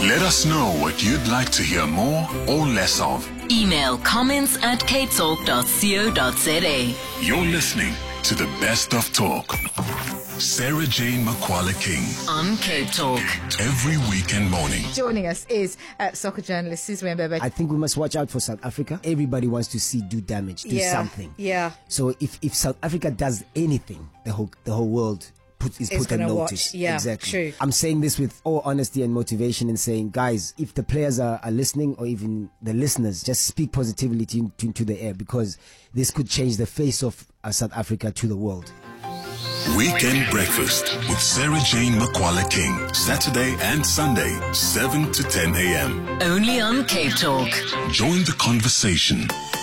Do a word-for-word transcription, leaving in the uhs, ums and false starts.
Let us know what you'd like to hear more or less of. Email comments at cape talk dot co dot za. You're listening to the best of talk. Sarah Jane Makwala King on Cape Talk. Every weekend morning. Joining us is uh, soccer journalist Sizwe Mbebe. I think we must watch out for South Africa. Everybody wants to see do damage, do yeah, something. Yeah. So if, if South Africa does anything, the whole the whole world put, is It's put on notice. watch. Yeah, exactly. true. I'm saying this with all honesty and motivation and saying, guys, if the players are, are listening or even the listeners, just speak positivity into, into the air, because this could change the face of uh, South Africa to the world. Weekend Breakfast with Sarah Jane Makwala King. Saturday and Sunday, seven to ten a.m. Only on Cape Talk. Join the conversation.